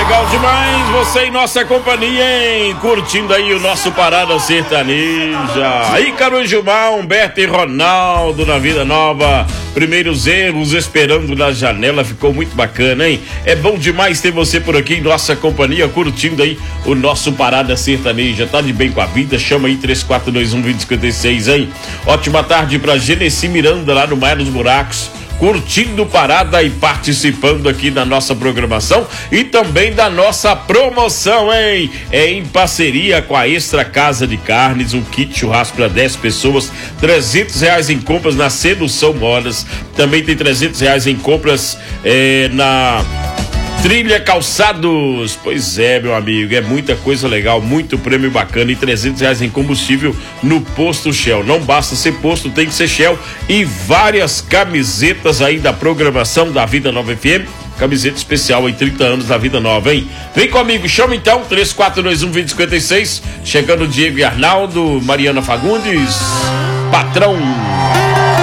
Legal demais, você em nossa companhia, hein? Curtindo aí o nosso Parada Sertaneja. Aí, Ícaro Gilmar, Humberto e Ronaldo na Vida Nova. Primeiros erros esperando na janela, ficou muito bacana, hein? É bom demais ter você por aqui em nossa companhia, curtindo aí o nosso Parada Sertaneja. Tá de bem com a vida? Chama aí 3421-2056, hein? Ótima tarde pra Genesi Miranda lá no Mar dos Buracos, curtindo Parada e participando aqui da nossa programação e também da nossa promoção, hein? É em parceria com a Extra Casa de Carnes, um kit churrasco para 10 pessoas, R$300 em compras na Sedução Modas, também tem R$300 em compras na Trilha Calçados. Pois é, meu amigo, é muita coisa legal, muito prêmio bacana e R$300 em combustível no posto Shell. Não basta ser posto, tem que ser Shell. E várias camisetas aí da programação da Vida Nova FM. Camiseta especial em 30 anos da Vida Nova, hein? Vem comigo, chama então, 3421-2056. Chegando Diego e Arnaldo, Mariana Fagundes, patrão.